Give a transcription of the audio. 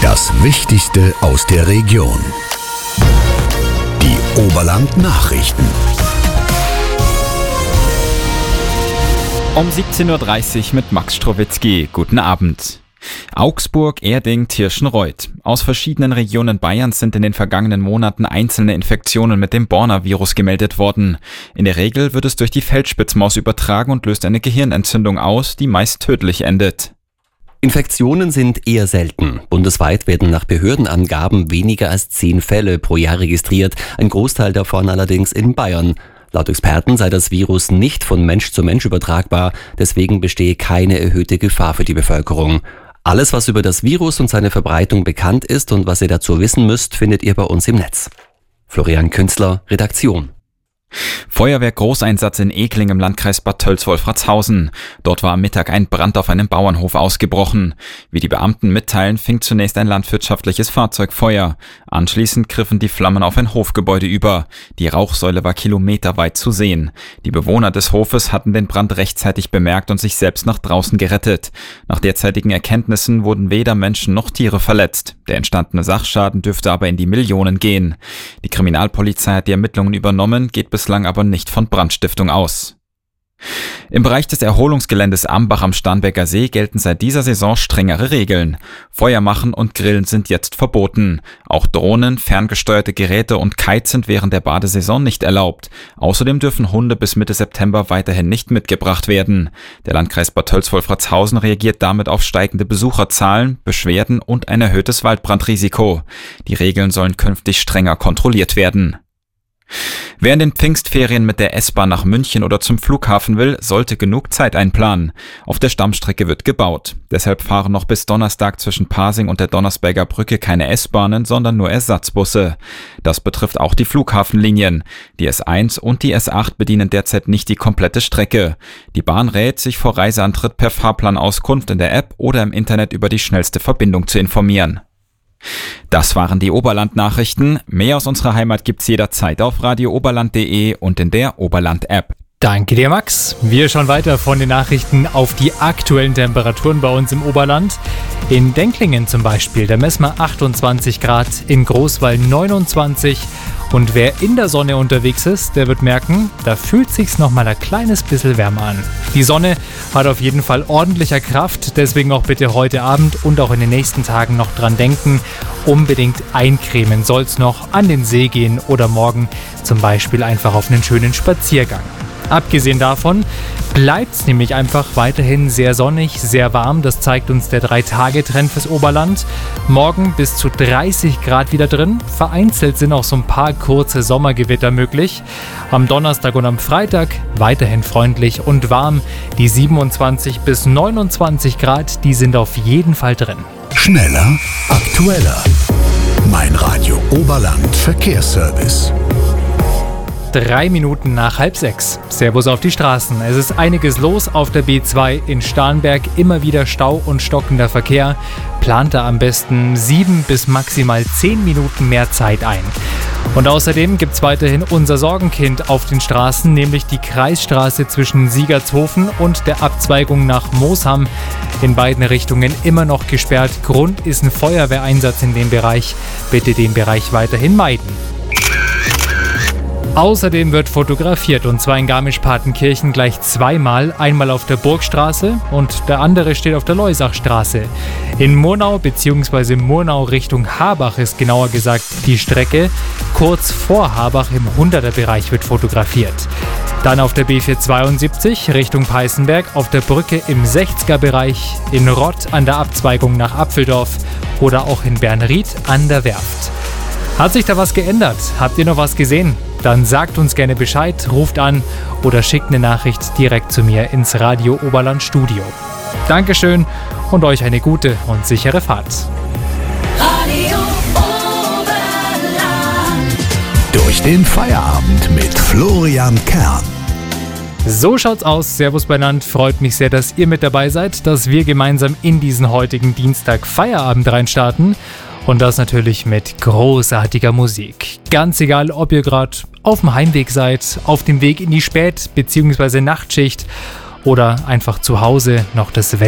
Das Wichtigste aus der Region. Die Oberland-Nachrichten. Um 17.30 Uhr mit Max Strowitzki. Guten Abend. Augsburg, Erding, Tirschenreuth. Aus verschiedenen Regionen Bayerns sind in den vergangenen Monaten einzelne Infektionen mit dem Borna-Virus gemeldet worden. In der Regel wird es durch die Feldspitzmaus übertragen und löst eine Gehirnentzündung aus, die meist tödlich endet. Infektionen sind eher selten. Bundesweit werden nach Behördenangaben weniger als 10 Fälle pro Jahr registriert, ein Großteil davon allerdings in Bayern. Laut Experten sei das Virus nicht von Mensch zu Mensch übertragbar, deswegen bestehe keine erhöhte Gefahr für die Bevölkerung. Alles, was über das Virus und seine Verbreitung bekannt ist und was ihr dazu wissen müsst, findet ihr bei uns im Netz. Florian Künzler, Redaktion. Feuerwehr-Großeinsatz in Ekling im Landkreis Bad Tölz-Wolfratshausen. Dort war am Mittag ein Brand auf einem Bauernhof ausgebrochen. Wie die Beamten mitteilen, fing zunächst ein landwirtschaftliches Fahrzeug Feuer. Anschließend griffen die Flammen auf ein Hofgebäude über. Die Rauchsäule war kilometerweit zu sehen. Die Bewohner des Hofes hatten den Brand rechtzeitig bemerkt und sich selbst nach draußen gerettet. Nach derzeitigen Erkenntnissen wurden weder Menschen noch Tiere verletzt. Der entstandene Sachschaden dürfte aber in die Millionen gehen. Die Kriminalpolizei hat die Ermittlungen übernommen, geht bislang aber nicht von Brandstiftung aus. Im Bereich des Erholungsgeländes Ambach am Starnberger See gelten seit dieser Saison strengere Regeln. Feuer machen und Grillen sind jetzt verboten. Auch Drohnen, ferngesteuerte Geräte und Kites sind während der Badesaison nicht erlaubt. Außerdem dürfen Hunde bis Mitte September weiterhin nicht mitgebracht werden. Der Landkreis Bad Tölz-Wolfratshausen reagiert damit auf steigende Besucherzahlen, Beschwerden und ein erhöhtes Waldbrandrisiko. Die Regeln sollen künftig strenger kontrolliert werden. Wer in den Pfingstferien mit der S-Bahn nach München oder zum Flughafen will, sollte genug Zeit einplanen. Auf der Stammstrecke wird gebaut. Deshalb fahren noch bis Donnerstag zwischen Pasing und der Donnersberger Brücke keine S-Bahnen, sondern nur Ersatzbusse. Das betrifft auch die Flughafenlinien. Die S1 und die S8 bedienen derzeit nicht die komplette Strecke. Die Bahn rät, sich vor Reiseantritt per Fahrplanauskunft in der App oder im Internet über die schnellste Verbindung zu informieren. Das waren die Oberland-Nachrichten. Mehr aus unserer Heimat gibt's jederzeit auf radiooberland.de und in der Oberland-App. Danke dir, Max. Wir schauen weiter von den Nachrichten auf die aktuellen Temperaturen bei uns im Oberland. In Denklingen zum Beispiel, da messen wir 28 Grad, in Großwall 29. Und wer in der Sonne unterwegs ist, der wird merken, da fühlt sich's noch mal ein kleines bisschen wärmer an. Die Sonne hat auf jeden Fall ordentlicher Kraft, deswegen auch bitte heute Abend und auch in den nächsten Tagen noch dran denken. Unbedingt eincremen soll's noch, an den See gehen oder morgen zum Beispiel einfach auf einen schönen Spaziergang. Abgesehen davon bleibt es nämlich einfach weiterhin sehr sonnig, sehr warm. Das zeigt uns der 3-Tage-Trend fürs Oberland. Morgen bis zu 30 Grad wieder drin. Vereinzelt sind auch so ein paar kurze Sommergewitter möglich. Am Donnerstag und am Freitag weiterhin freundlich und warm. Die 27 bis 29 Grad, die sind auf jeden Fall drin. Schneller, aktueller. Mein Radio Oberland Verkehrsservice. 3 Minuten nach 5:30. Servus auf die Straßen. Es ist einiges los auf der B2 in Starnberg. Immer wieder Stau und stockender Verkehr. Plant da am besten 7 bis maximal 10 Minuten mehr Zeit ein. Und außerdem gibt es weiterhin unser Sorgenkind auf den Straßen, nämlich die Kreisstraße zwischen Siegertshofen und der Abzweigung nach Moosham. In beiden Richtungen immer noch gesperrt. Grund ist ein Feuerwehreinsatz in dem Bereich. Bitte den Bereich weiterhin meiden. Außerdem wird fotografiert, und zwar in Garmisch-Partenkirchen gleich zweimal. Einmal auf der Burgstraße und der andere steht auf der Leusachstraße. In Murnau bzw. Murnau Richtung Habach ist genauer gesagt die Strecke. Kurz vor Habach im 100er-Bereich wird fotografiert. Dann auf der B472 Richtung Peißenberg auf der Brücke im 60er-Bereich, in Rott an der Abzweigung nach Apfeldorf oder auch in Bernried an der Werft. Hat sich da was geändert? Habt ihr noch was gesehen? Dann sagt uns gerne Bescheid, ruft an oder schickt eine Nachricht direkt zu mir ins Radio Oberland Studio. Dankeschön und euch eine gute und sichere Fahrt. Radio Oberland. Durch den Feierabend mit Florian Kern. So schaut's aus. Servus beieinander. Freut mich sehr, dass ihr mit dabei seid, dass wir gemeinsam in diesen heutigen Dienstag Feierabend reinstarten. Und das natürlich mit großartiger Musik. Ganz egal, ob ihr gerade auf dem Heimweg seid, auf dem Weg in die Spät- bzw. Nachtschicht oder einfach zu Hause noch das Wetter